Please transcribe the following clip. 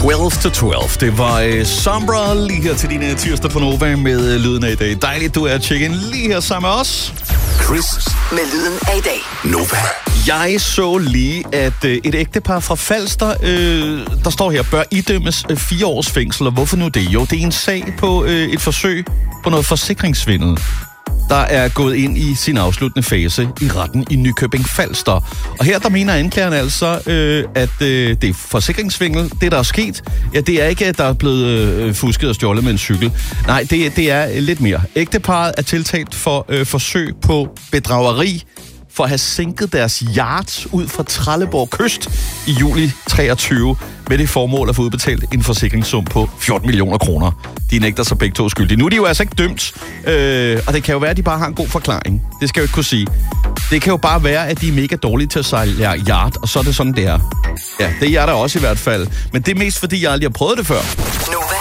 12 to 12. Det var Sombra lige her til dine tirsdag på Nova med lyden af i dag. Dejligt, du er at tjekke ind lige her sammen med os. Chris med lyden af i dag. Nova. Jeg så lige, at et ægtepar fra Falster, der står her, bør idømmes 4 års fængsel. Og hvorfor nu det? Jo, det er en sag på et forsøg på noget forsikringssvindel, der er gået ind i sin afsluttende fase i retten i Nykøbing Falster. Og her der mener anklageren altså, at det er forsikringssvindel. Det, der er sket, ja, det er ikke, at der er blevet fusket og stjålet med en cykel. Nej, det er lidt mere. Ægteparret er tiltalt for forsøg på bedrageri for at have sænket deres yacht ud fra Trelleborg kyst i juli 23 med det formål at få udbetalt en forsikringssum på 14 millioner kroner. De nægter sig begge to skyldige. Nu er de jo altså ikke dømt, og det kan jo være, at de bare har en god forklaring. Det skal jeg jo ikke kunne sige. Det kan jo bare være, at de er mega dårlige til at sejle yacht, og så er det sådan, det er. Ja, det er jeg da også i hvert fald. Men det er mest, fordi jeg aldrig har prøvet det før. Nova,